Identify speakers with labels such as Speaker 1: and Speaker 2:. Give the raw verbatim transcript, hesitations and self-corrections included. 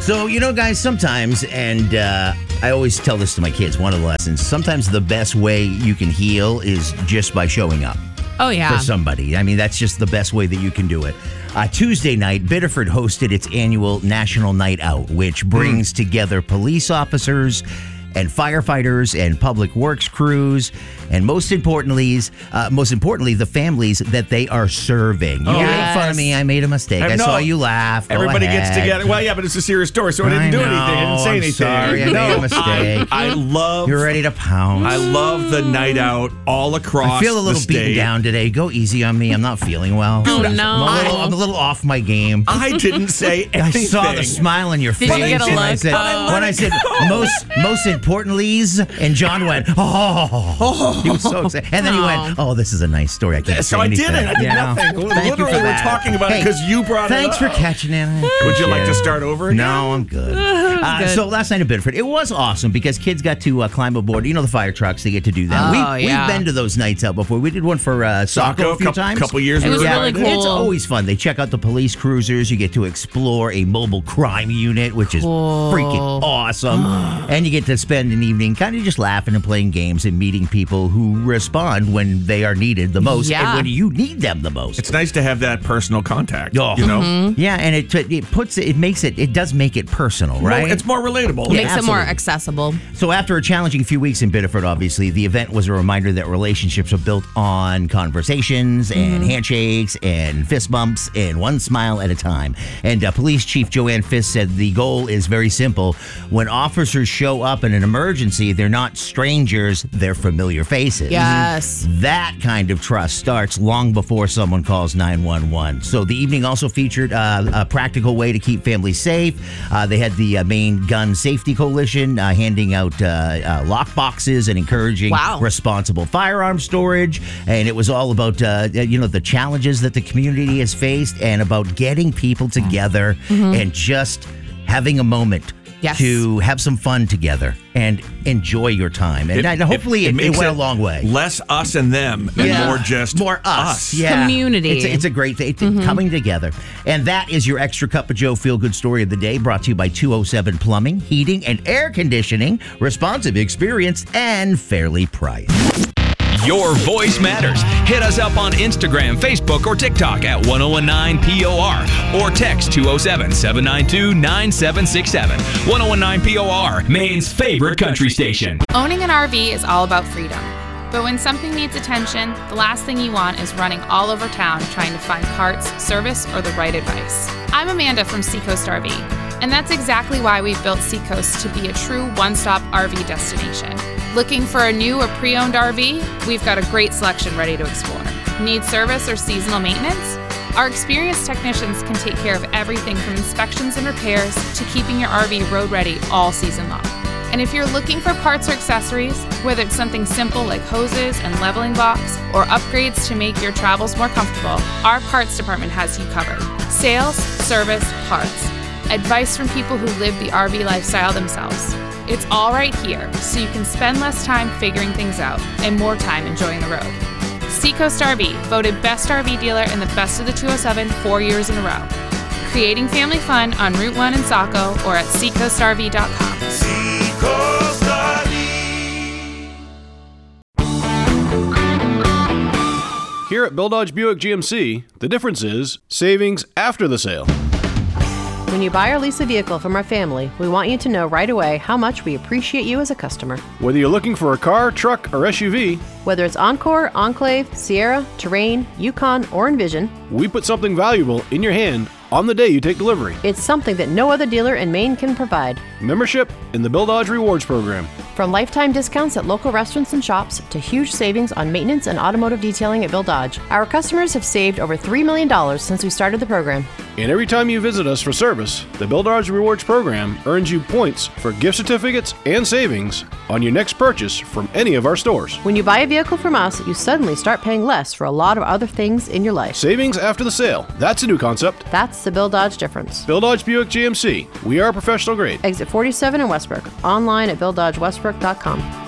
Speaker 1: So, you know, guys, sometimes, and uh, I always tell this to my kids, one of the lessons, sometimes the best way you can heal is just by showing up.
Speaker 2: Oh, yeah.
Speaker 1: For somebody. I mean, that's just the best way that you can do it. Uh, Tuesday night, Biddeford hosted its annual National Night Out, which brings mm. together police officers and firefighters and public works crews, and most importantly, uh, most importantly, the families that they are serving. You
Speaker 2: oh,
Speaker 1: made
Speaker 2: yes.
Speaker 1: fun of me. I made a mistake. I, I
Speaker 3: no,
Speaker 1: saw you laugh. Go
Speaker 3: everybody
Speaker 1: ahead.
Speaker 3: gets together. Well, yeah, but it's a serious story, so I didn't
Speaker 1: I
Speaker 3: do
Speaker 1: know,
Speaker 3: anything. I didn't say
Speaker 1: I'm
Speaker 3: anything.
Speaker 1: Sorry, I
Speaker 3: no,
Speaker 1: made a mistake.
Speaker 3: I, I love.
Speaker 1: You're ready to pounce.
Speaker 3: I love the night out all across.
Speaker 1: I feel a little
Speaker 3: the
Speaker 1: beaten
Speaker 3: state.
Speaker 1: down today. Go easy on me. I'm not feeling well.
Speaker 2: Oh, no.
Speaker 1: I'm a little, I'm a little off my game.
Speaker 3: I didn't say anything.
Speaker 1: I saw the smile on your
Speaker 2: Did
Speaker 1: face
Speaker 2: you get a
Speaker 1: when
Speaker 2: look?
Speaker 1: I said,
Speaker 2: Oh.
Speaker 1: when I said most most importantly's, and John went, oh, he was so excited, and then he went, oh, this is a nice story. I can't
Speaker 3: So
Speaker 1: say
Speaker 3: I
Speaker 1: anything.
Speaker 3: didn't. I did
Speaker 1: You know?
Speaker 3: nothing.
Speaker 1: Thank you
Speaker 3: Literally,
Speaker 1: for
Speaker 3: we're
Speaker 1: that.
Speaker 3: talking about it
Speaker 1: Hey,
Speaker 3: because you brought
Speaker 1: Thanks
Speaker 3: it
Speaker 1: for
Speaker 3: up.
Speaker 1: catching it. I
Speaker 3: Would you like
Speaker 1: appreciate
Speaker 3: to
Speaker 1: it.
Speaker 3: start over again?
Speaker 1: No, I'm good. Uh,
Speaker 2: good.
Speaker 1: So last night in Biddeford, it was awesome because kids got to uh, climb aboard. You know the fire trucks; they get to do that.
Speaker 2: Oh,
Speaker 1: we,
Speaker 2: yeah.
Speaker 1: We've been to those nights out before. We did one for uh, Saco a few
Speaker 3: couple,
Speaker 1: times.
Speaker 3: couple years
Speaker 2: It
Speaker 3: we
Speaker 2: was
Speaker 3: were
Speaker 2: really
Speaker 3: there.
Speaker 2: cool.
Speaker 1: It's always fun. They check out the police cruisers. You get to explore a mobile crime unit, which is
Speaker 2: Cool.
Speaker 1: freaking awesome. And you get to spend an evening kind of just laughing and playing games and meeting people who respond when they are needed the most
Speaker 2: Yeah.
Speaker 1: and when you need them the most.
Speaker 3: It's nice to have that personal contact.
Speaker 1: Oh.
Speaker 3: You know,
Speaker 2: Mm-hmm.
Speaker 1: Yeah, and it it puts it, it makes it it does make it personal, right?
Speaker 3: Well, it's more relatable.
Speaker 2: It makes it more
Speaker 1: absolutely.
Speaker 2: accessible.
Speaker 1: So after a challenging few weeks in Biddeford, obviously, the event was a reminder that relationships are built on conversations and handshakes and fist bumps and one smile at a time. And uh, Police Chief Joanne Fisk said the goal is very simple. When officers show up in an emergency, they're not strangers, they're familiar faces.
Speaker 2: Yes.
Speaker 1: That kind of trust starts long before someone calls nine one one. So the evening also featured uh, a practical way to keep families safe. Uh, they had the uh, Maine Gun Safety Coalition uh, handing out uh, uh, lock boxes and encouraging
Speaker 2: Wow.
Speaker 1: responsible firearm storage. And it was all about, uh, you know, the challenges that the community has faced and about getting people together and just having a moment.
Speaker 2: Yes.
Speaker 1: To have some fun together and enjoy your time. And,
Speaker 3: It-
Speaker 1: and hopefully it, it,
Speaker 3: makes
Speaker 1: went a long way.
Speaker 3: Less us and them, and
Speaker 1: Yeah.
Speaker 3: more just
Speaker 1: more us. Yeah.
Speaker 2: Community.
Speaker 1: It's a, it's a great thing. It's coming together. And that is your Extra Cup of Joe Feel Good Story of the Day, brought to you by two oh seven Plumbing, Heating, and Air Conditioning. Responsive, experienced, and fairly priced.
Speaker 4: Your voice matters. Hit us up on Instagram, Facebook, or TikTok at one oh one nine P O R or text two oh seven, seven nine two, nine seven six seven. one oh one nine P O R, Maine's favorite country station.
Speaker 5: Owning an R V is all about freedom. But when something needs attention, the last thing you want is running all over town trying to find parts, service, or the right advice. I'm Amanda from Seacoast R V, and that's exactly why we've built Seacoast to be a true one-stop R V destination. Looking for a new or pre-owned R V? We've got a great selection ready to explore. Need service or seasonal maintenance? Our experienced technicians can take care of everything from inspections and repairs to keeping your R V road ready all season long. And if you're looking for parts or accessories, whether it's something simple like hoses and leveling box, or upgrades to make your travels more comfortable, our parts department has you covered. Sales, service, parts. Advice from people who live the R V lifestyle themselves. It's all right here, so you can spend less time figuring things out and more time enjoying the road. Seacoast R V, voted Best R V Dealer in the Best of the two oh seven four years in a row. Creating family fun on Route one in Saco or at seacoast R V dot com.
Speaker 6: Seacoast R V.
Speaker 7: Here at Bill Dodge Buick G M C, the difference is savings after the sale.
Speaker 8: When you buy or lease a vehicle from our family, we want you to know right away how much we appreciate you as a customer.
Speaker 7: Whether you're looking for a car, truck, or S U V,
Speaker 8: Whether it's Encore, Enclave, Sierra, Terrain, Yukon, or Envision,
Speaker 7: we put something valuable in your hand on the day you take delivery.
Speaker 8: it's something that no other dealer in Maine can provide.
Speaker 7: Membership in the Bill Dodge Rewards Program.
Speaker 8: From lifetime discounts at local restaurants and shops to huge savings on maintenance and automotive detailing at Bill Dodge, our customers have saved over three million dollars since we started the program.
Speaker 7: And every time you visit us for service, the Bill Dodge Rewards Program earns you points for gift certificates and savings on your next purchase from any of our stores.
Speaker 8: When you buy a vehicle from us, you suddenly start paying less for a lot of other things in your life.
Speaker 7: Savings after the sale. That's a new concept.
Speaker 8: That's the Bill Dodge difference.
Speaker 7: Bill Dodge Buick G M C. We are professional grade.
Speaker 8: Exit forty-seven in Westbrook. Online at bill dodge westbrook dot com.